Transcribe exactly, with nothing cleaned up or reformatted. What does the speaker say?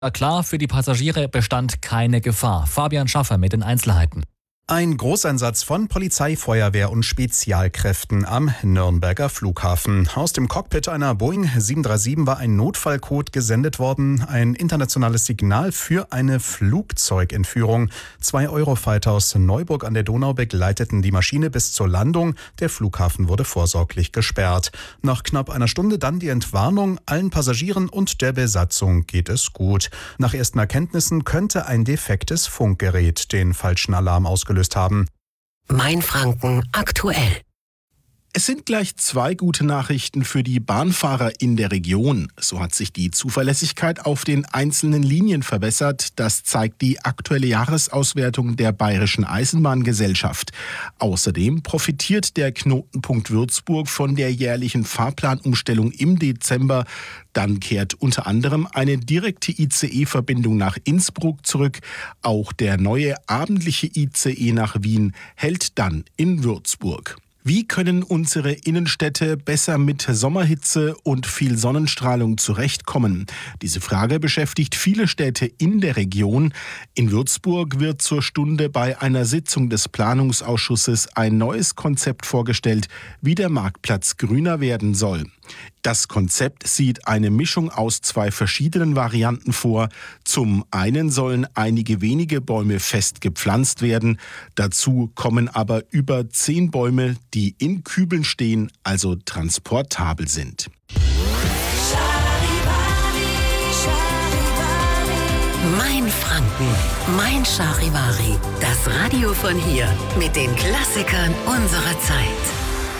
Klar, für die Passagiere bestand keine Gefahr. Fabian Schaffer mit den Einzelheiten. Ein Großeinsatz von Polizei, Feuerwehr und Spezialkräften am Nürnberger Flughafen. Aus dem Cockpit einer Boeing sieben drei sieben war ein Notfallcode gesendet worden. Ein internationales Signal für eine Flugzeugentführung. Zwei Eurofighter aus Neuburg an der Donau begleiteten die Maschine bis zur Landung. Der Flughafen wurde vorsorglich gesperrt. Nach knapp einer Stunde dann die Entwarnung. Allen Passagieren und der Besatzung geht es gut. Nach ersten Erkenntnissen könnte ein defektes Funkgerät den falschen Alarm ausgelöst haben. Mainfranken aktuell. Es sind gleich zwei gute Nachrichten für die Bahnfahrer in der Region. So hat sich die Zuverlässigkeit auf den einzelnen Linien verbessert. Das zeigt die aktuelle Jahresauswertung der Bayerischen Eisenbahngesellschaft. Außerdem profitiert der Knotenpunkt Würzburg von der jährlichen Fahrplanumstellung im Dezember. Dann kehrt unter anderem eine direkte I C E-Verbindung nach Innsbruck zurück. Auch der neue abendliche I C E nach Wien hält dann in Würzburg. Wie können unsere Innenstädte besser mit Sommerhitze und viel Sonnenstrahlung zurechtkommen? Diese Frage beschäftigt viele Städte in der Region. In Würzburg wird zur Stunde bei einer Sitzung des Planungsausschusses ein neues Konzept vorgestellt, wie der Marktplatz grüner werden soll. Das Konzept sieht eine Mischung aus zwei verschiedenen Varianten vor. Zum einen sollen einige wenige Bäume fest gepflanzt werden. Dazu kommen aber über zehn Bäume, die in Kübeln stehen, also transportabel sind. Mainfranken, mein Charivari. Das Radio von hier mit den Klassikern unserer Zeit.